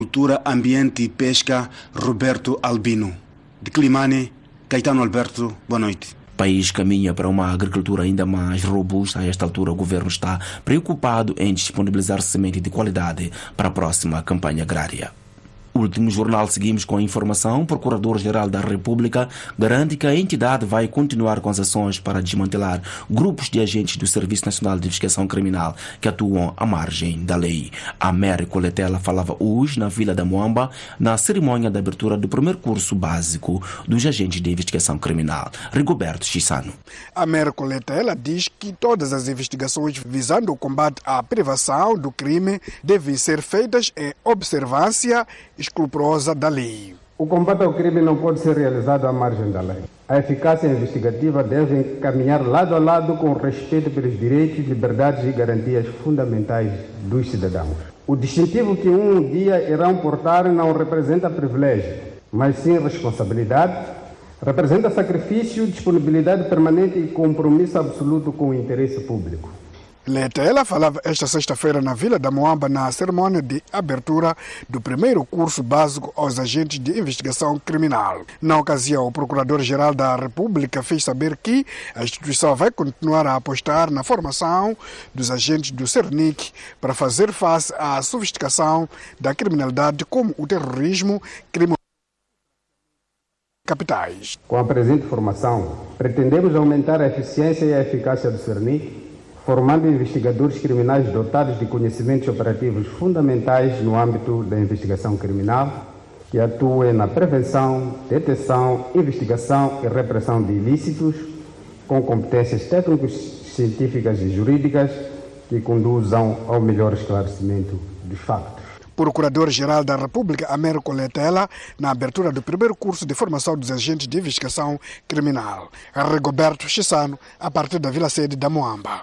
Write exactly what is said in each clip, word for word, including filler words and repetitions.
Cultura, Ambiente e Pesca, Roberto Albino. De Climane, Caetano Alberto, boa noite. O país caminha para uma agricultura ainda mais robusta. A esta altura, o governo está preocupado em disponibilizar semente de qualidade para a próxima campanha agrária. Último jornal, seguimos com a informação. O Procurador-Geral da República garante que a entidade vai continuar com as ações para desmantelar grupos de agentes do Serviço Nacional de Investigação Criminal que atuam à margem da lei. Américo Letela falava hoje na Vila da Moamba, na cerimônia de abertura do primeiro curso básico dos agentes de investigação criminal. Rigoberto Chissano. Américo Letela diz que todas as investigações visando o combate à privação do crime devem ser feitas em observância escrupulosa da lei. O combate ao crime não pode ser realizado à margem da lei. A eficácia investigativa deve caminhar lado a lado com o respeito pelos direitos, liberdades e garantias fundamentais dos cidadãos. O distintivo que um dia irão portar não representa privilégio, mas sim responsabilidade, representa sacrifício, disponibilidade permanente e compromisso absoluto com o interesse público. Letela falava esta sexta-feira na Vila da Moamba na cerimônia de abertura do primeiro curso básico aos agentes de investigação criminal. Na ocasião, o Procurador-Geral da República fez saber que a instituição vai continuar a apostar na formação dos agentes do CERNIC para fazer face à sofisticação da criminalidade como o terrorismo, crime capitais. Com a presente formação, pretendemos aumentar a eficiência e a eficácia do CERNIC, formando investigadores criminais dotados de conhecimentos operativos fundamentais no âmbito da investigação criminal, que atuem na prevenção, detecção, investigação e repressão de ilícitos, com competências técnicas, científicas e jurídicas que conduzam ao melhor esclarecimento dos fatos. Procurador-Geral da República, Américo Letela, na abertura do primeiro curso de formação dos agentes de investigação criminal. Rigoberto Chissano, a partir da Vila Sede da Moamba.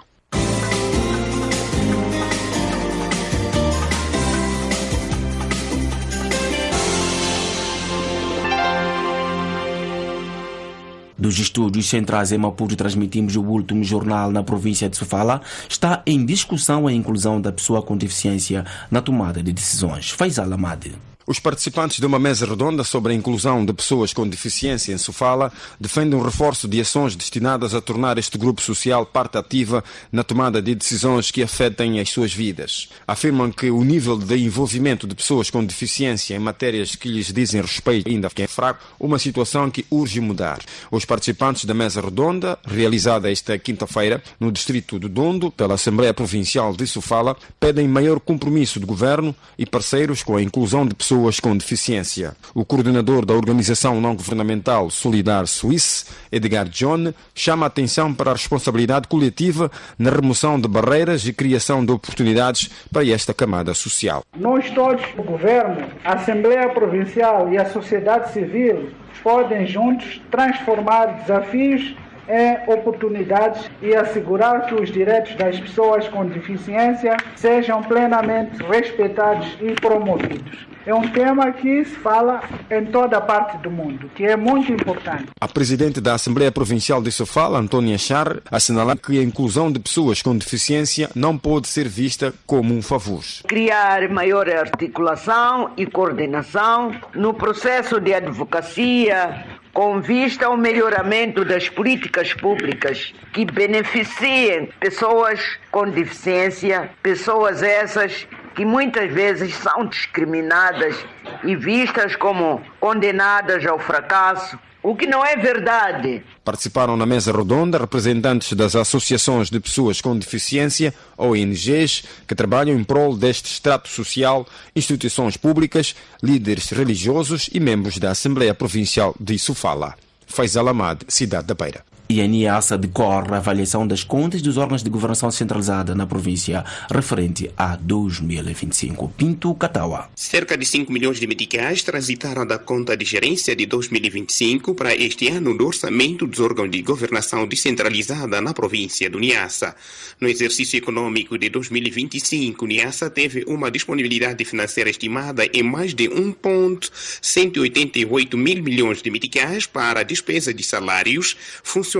Dos estúdios centrais em Maputo, transmitimos o último jornal na província de Sofala. Está em discussão a inclusão da pessoa com deficiência na tomada de decisões. Faisal Amade. Os participantes de uma mesa redonda sobre a inclusão de pessoas com deficiência em Sofala defendem um reforço de ações destinadas a tornar este grupo social parte ativa na tomada de decisões que afetem as suas vidas. Afirmam que o nível de envolvimento de pessoas com deficiência em matérias que lhes dizem respeito ainda é fraco, uma situação que urge mudar. Os participantes da mesa redonda, realizada esta quinta-feira no distrito do Dondo pela Assembleia Provincial de Sofala, pedem maior compromisso do governo e parceiros com a inclusão de pessoas pessoas com deficiência. O coordenador da organização não-governamental Solidar Suisse, Edgar John, chama a atenção para a responsabilidade coletiva na remoção de barreiras e criação de oportunidades para esta camada social. Nós todos, o governo, a Assembleia Provincial e a sociedade civil, podem juntos transformar desafios em oportunidades e assegurar que os direitos das pessoas com deficiência sejam plenamente respeitados e promovidos. É um tema que se fala em toda a parte do mundo, que é muito importante. A presidente da Assembleia Provincial de Sofala, Antônia Char, assinala que a inclusão de pessoas com deficiência não pode ser vista como um favor. Criar maior articulação e coordenação no processo de advocacia, com vista ao melhoramento das políticas públicas que beneficiem pessoas com deficiência, pessoas essas que muitas vezes são discriminadas e vistas como condenadas ao fracasso, o que não é verdade. Participaram na mesa redonda representantes das associações de pessoas com deficiência, O N Gs, que trabalham em prol deste extrato social, instituições públicas, líderes religiosos e membros da Assembleia Provincial de Sofala. Faisal Amad, Cidade da Beira. E a Niassa decorre a avaliação das contas dos órgãos de governação centralizada na província referente a dois mil e vinte e cinco. Pinto Cataua. Cerca de cinco milhões de meticais transitaram da conta de gerência de dois mil e vinte e cinco para este ano do orçamento dos órgãos de governação descentralizada na província do Niassa. No exercício econômico de dois mil e vinte e cinco, Niassa teve uma disponibilidade financeira estimada em mais de um vírgula cento e oitenta e oito mil milhões de meticais para a despesa de salários, funcionários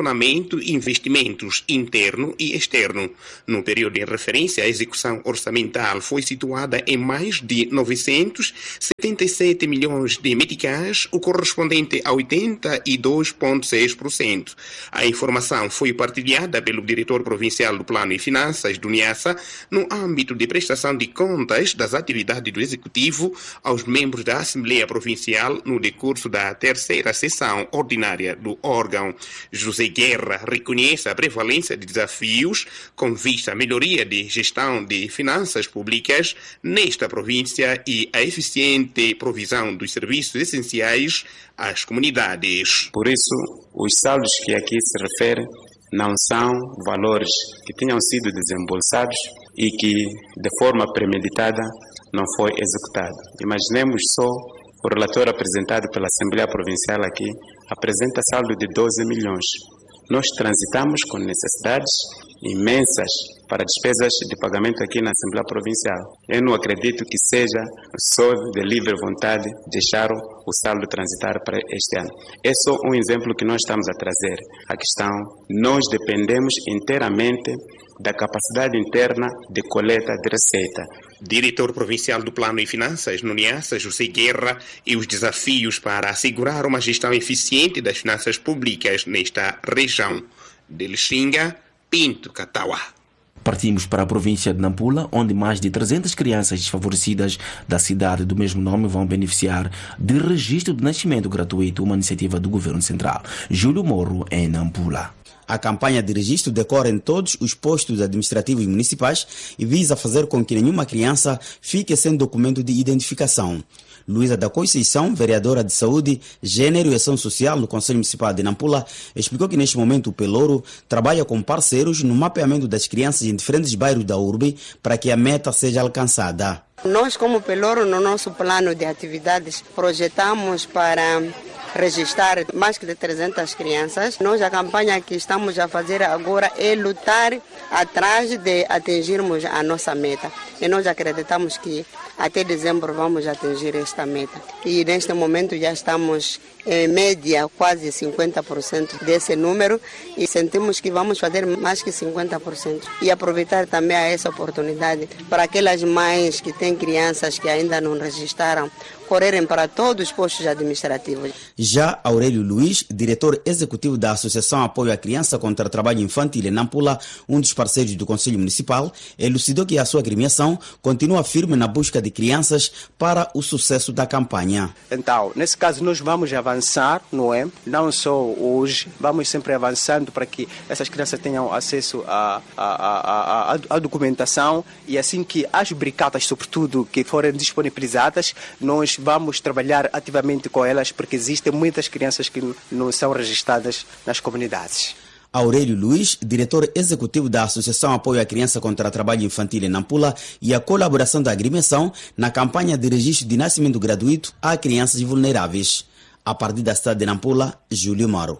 aprisionamento e investimentos interno e externo. No período em referência, a execução orçamental foi situada em mais de novecentos e setenta e sete milhões de meticais, o correspondente a oitenta e dois vírgula seis por cento. A informação foi partilhada pelo diretor provincial do Plano e Finanças do Niassa no âmbito de prestação de contas das atividades do Executivo aos membros da Assembleia Provincial no decurso da terceira sessão ordinária do órgão. José Guerra reconhece a prevalência de desafios com vista à melhoria de gestão de finanças públicas nesta província e a eficiente provisão dos serviços essenciais às comunidades. Por isso, os saldos que aqui se referem não são valores que tenham sido desembolsados e que, de forma premeditada, não foi executado. Imaginemos só o relatório apresentado pela Assembleia Provincial aqui apresenta saldo de doze milhões. Nós transitamos com necessidades imensas para despesas de pagamento aqui na Assembleia Provincial. Eu não acredito que seja só de livre vontade deixar o saldo transitar para este ano. É só um exemplo que nós estamos a trazer. A questão, nós dependemos inteiramente da capacidade interna de coleta de receita. Diretor Provincial do Plano e Finanças no Niassa, José Guerra, e os desafios para assegurar uma gestão eficiente das finanças públicas nesta região. De Lixinga, Pinto Catauá. Partimos para a província de Nampula, onde mais de trezentas crianças desfavorecidas da cidade do mesmo nome vão beneficiar de registro de nascimento gratuito, uma iniciativa do Governo Central. Júlio Moro, em Nampula. A campanha de registro decorre em todos os postos administrativos municipais e visa fazer com que nenhuma criança fique sem documento de identificação. Luísa da Conceição, vereadora de Saúde, Gênero e Ação Social no Conselho Municipal de Nampula, explicou que neste momento o Pelouro trabalha com parceiros no mapeamento das crianças em diferentes bairros da urbe para que a meta seja alcançada. Nós, como Pelouro, no nosso plano de atividades, projetamos para registrar mais de trezentas crianças. Nós, a campanha que estamos a fazer agora é lutar atrás de atingirmos a nossa meta. E nós acreditamos que até dezembro vamos atingir esta meta. E neste momento já estamos em média quase cinquenta por cento desse número e sentimos que vamos fazer mais que cinquenta por cento. E aproveitar também essa oportunidade para aquelas mães que têm crianças que ainda não registraram, correrem para todos os postos administrativos. Já Aurélio Luiz, diretor executivo da Associação Apoio à Criança contra o Trabalho Infantil em Nampula, um dos parceiros do Conselho Municipal, elucidou que a sua agremiação continua firme na busca de crianças para o sucesso da campanha. Então, nesse caso, nós vamos avançar no E M, não só hoje, vamos sempre avançando para que essas crianças tenham acesso à, à, à, à, à documentação e assim que as bricatas, sobretudo, que forem disponibilizadas, nós vamos trabalhar ativamente com elas porque existem muitas crianças que não são registradas nas comunidades. Aurélio Luiz, diretor executivo da Associação Apoio à Criança contra o Trabalho Infantil em Nampula, e a colaboração da agremiação na campanha de registro de nascimento gratuito a crianças vulneráveis. A partir da cidade de Nampula, Júlio Moro.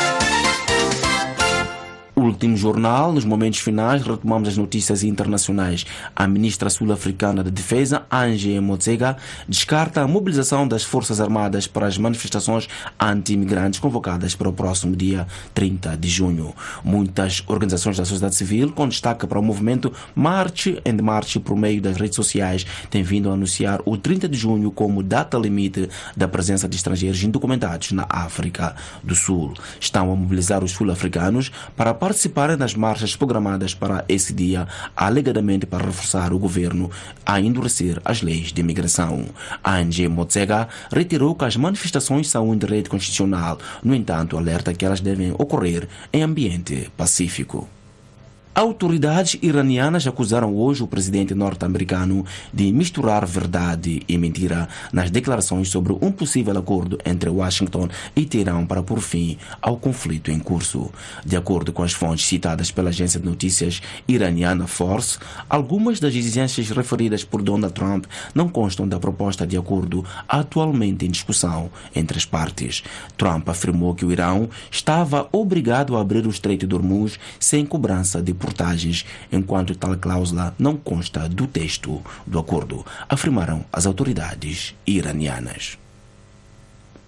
Último jornal, nos momentos finais, retomamos as notícias internacionais. A ministra sul-africana de Defesa, Angie Motshekga, descarta a mobilização das Forças Armadas para as manifestações anti-imigrantes convocadas para o próximo dia trinta de junho. Muitas organizações da sociedade civil, com destaque para o movimento March and March por meio das redes sociais, têm vindo a anunciar o trinta de junho como data limite da presença de estrangeiros indocumentados na África do Sul. Estão a mobilizar os sul-africanos para participarem das marchas programadas para esse dia, alegadamente para reforçar o governo a endurecer as leis de imigração. Angie Motshekga reiterou que as manifestações são um direito constitucional, no entanto, alerta que elas devem ocorrer em ambiente pacífico. Autoridades iranianas acusaram hoje o presidente norte-americano de misturar verdade e mentira nas declarações sobre um possível acordo entre Washington e Teherão para pôr fim ao conflito em curso. De acordo com as fontes citadas pela agência de notícias iraniana Force, algumas das exigências referidas por Donald Trump não constam da proposta de acordo atualmente em discussão entre as partes. Trump afirmou que o Irão estava obrigado a abrir o Estreito de Hormuz sem cobrança de portagens, enquanto tal cláusula não consta do texto do acordo, afirmaram as autoridades iranianas.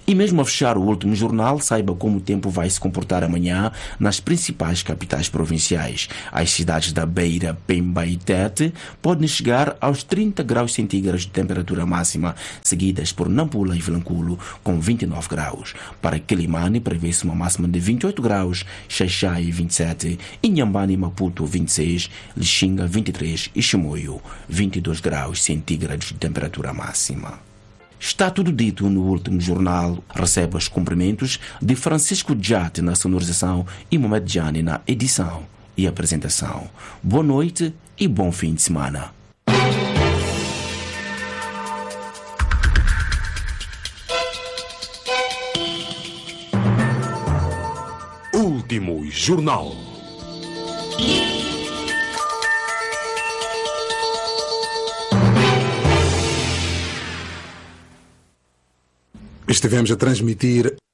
E mesmo a fechar o último jornal, saiba como o tempo vai se comportar amanhã nas principais capitais provinciais. As cidades da Beira, Pemba e Tete podem chegar aos trinta graus centígrados de temperatura máxima, seguidas por Nampula e Vilanculo, com vinte e nove graus. Para Quelimane, prevê-se uma máxima de vinte e oito graus, Xaixai vinte e sete, Inhambane e Maputo vinte e seis, Lixinga vinte e três e Chimoio vinte e dois graus centígrados de temperatura máxima. Está tudo dito no último jornal. Recebe os cumprimentos de Francisco Jate na sonorização e Mohamed Jani na edição e apresentação. Boa noite e bom fim de semana. Último jornal. Estivemos a transmitir